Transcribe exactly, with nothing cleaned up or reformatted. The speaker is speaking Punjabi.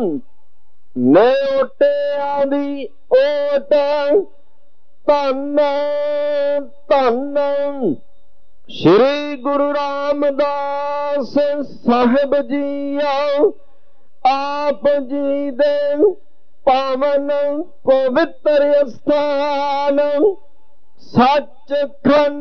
ਨਿਓਟਿਆਂ ਦੀ ਓਟ ਧੰਨ ਧੰਨ ਸ਼੍ਰੀ ਗੁਰੂ ਰਾਮਦਾਸ ਸਾਹਿਬ ਜੀਓ। ਆਪ ਜੀ ਦੇ ਪਾਵਨ ਪਵਿੱਤਰ ਅਸਥਾਨ ਸੱਚਖੰਡ